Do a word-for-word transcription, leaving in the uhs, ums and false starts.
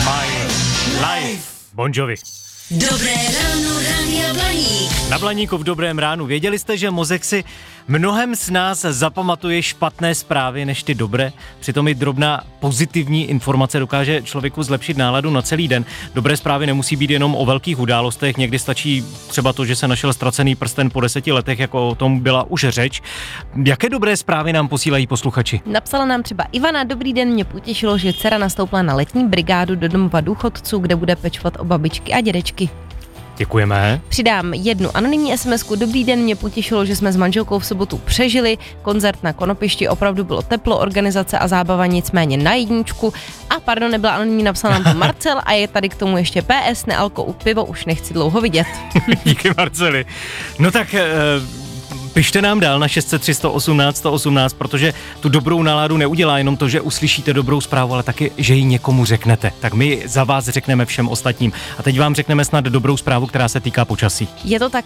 My Life. Bon Jovi. Dobré ráno, Rádia Blaník. Na Blaníku v dobrém ránu. Věděli jste, že mozek si mnohem z nás zapamatuje špatné zprávy než ty dobré? Přitom i drobná pozitivní informace dokáže člověku zlepšit náladu na celý den. Dobré zprávy nemusí být jenom o velkých událostech, někdy stačí třeba to, že se našel ztracený prsten po deseti letech, jako o tom byla už řeč. Jaké dobré zprávy nám posílají posluchači? Napsala nám třeba Ivana: dobrý den, mě potěšilo, že dcera nastoupila na letní brigádu do domova důchodců, kde bude pečovat o babičky a dědečky. Děkujeme. Přidám jednu anonymní esemesku. Dobrý den, mě potěšilo, že jsme s manželkou v sobotu přežili. Koncert na Konopišti, opravdu bylo teplo, organizace a zábava nicméně na jedničku. A pardon, nebyla anonymní, napsal nám to Marcel a je tady k tomu ještě P S, nealko u pivo, už nechci dlouho vidět. Díky, Marceli. No tak... Uh... Pište nám dál na šest set tři sto osmnáct sto osmnáct, protože tu dobrou náladu neudělá jenom to, že uslyšíte dobrou zprávu, ale taky, že ji někomu řeknete. Tak my za vás řekneme všem ostatním. A teď vám řekneme snad dobrou zprávu, která se týká počasí. Je to tak,